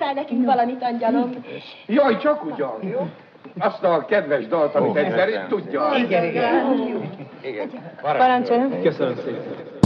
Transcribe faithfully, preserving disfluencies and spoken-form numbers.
énekel nekünk valamit, angyalom. Jaj, csak ugyan, jó? Azt a kedves dalt, amit egyszer tudja. Igen, igen. Igen. Parancsoljon. Köszönöm szépen.